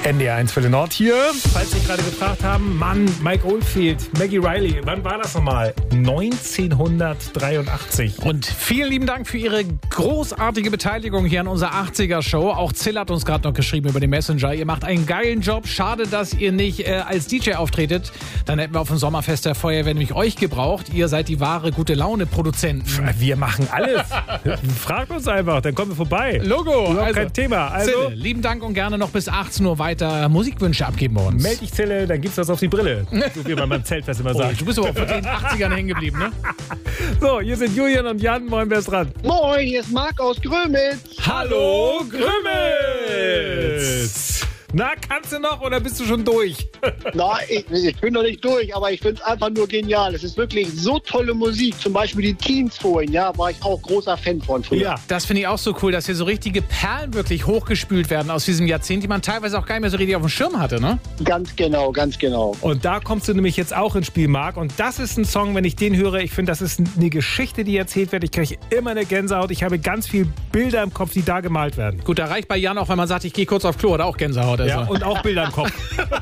NDR1 für den Nord hier. Falls Sie gerade gefragt haben, Mann, Mike Oldfield, Maggie Riley, wann war das nochmal? 1983. Und vielen lieben Dank für Ihre großartige Beteiligung hier an unserer 80er-Show. Auch Zill hat uns gerade noch geschrieben über den Messenger. Ihr macht einen geilen Job. Schade, dass ihr nicht als DJ auftretet. Dann hätten wir auf dem Sommerfest der Feuerwehr nämlich euch gebraucht. Ihr seid die wahre Gute-Laune-Produzenten. Wir machen alles. Fragt uns einfach, dann kommen wir vorbei. Logo. Also, kein Thema. Also, Zille, lieben Dank und gerne noch bis 18 Uhr weiter Musikwünsche abgeben bei uns. Meld dich, Zille, dann gibt's was auf die Brille. So wie man beim Zeltfest immer sagt. Du bist aber von den 80ern hängen geblieben, ne? So, hier sind Julian und Jan. Moin, wer ist dran? Moin, hier ist Marc aus Grömitz. Hallo, Grümitz! Na, kannst du noch oder bist du schon durch? Na, ich bin noch nicht durch, aber ich finde es einfach nur genial. Es ist wirklich so tolle Musik. Zum Beispiel die Teens vorhin, ja, war ich auch großer Fan von früher. Ja. Das finde ich auch so cool, dass hier so richtige Perlen wirklich hochgespült werden aus diesem Jahrzehnt, die man teilweise auch gar nicht mehr so richtig auf dem Schirm hatte, ne? Ganz genau, ganz genau. Und da kommst du nämlich jetzt auch ins Spiel, Marc. Und das ist ein Song, wenn ich den höre, ich finde, das ist eine Geschichte, die erzählt wird. Ich kriege immer eine Gänsehaut. Ich habe ganz viele Bilder im Kopf, die da gemalt werden. Gut, da reicht bei Jan auch, wenn man sagt, ich gehe kurz auf Klo, oder auch Gänsehaut. Also. Ja, und auch Bilder im Kopf.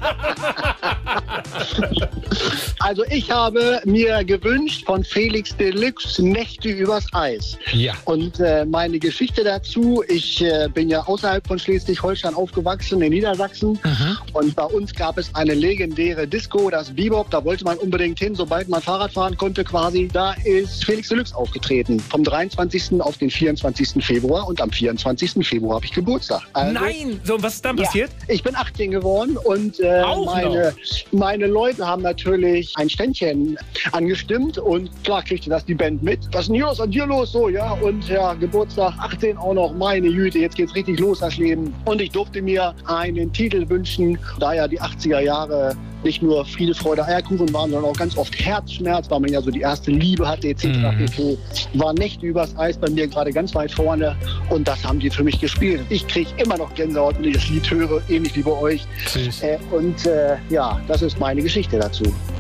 Also ich habe mir gewünscht von Felix Deluxe Nächte übers Eis. Ja. Und meine Geschichte dazu, ich bin ja außerhalb von Schleswig-Holstein aufgewachsen, in Niedersachsen. Und bei uns gab es eine legendäre Disco, das Bebop. Da wollte man unbedingt hin, sobald man Fahrrad fahren konnte quasi. Da ist Felix Deluxe aufgetreten. Vom 23. auf den 24. Februar. Und am 24. Februar habe ich Geburtstag. Also, Nein! So, und was ist dann passiert? ich bin 18 geworden und meine Leute haben natürlich ein Ständchen angestimmt und klar kriegte das die Band mit. Was ist denn hier los? Und hier los? So, ja. Und ja, Geburtstag 18 auch noch. Meine Güte, jetzt geht's richtig los, das Leben. Und ich durfte mir einen Titel wünschen, da ja die 80er Jahre nicht nur Friede, Freude, Eierkuchen waren, sondern auch ganz oft Herzschmerz, weil man ja so die erste Liebe hatte, etc. pp. War Nächte übers Eis bei mir gerade ganz weit vorne und das haben die für mich gespielt. Ich kriege immer noch Gänsehaut, wenn ich das Lied höre, ähnlich wie bei euch. Ja, das ist meine Geschichte dazu.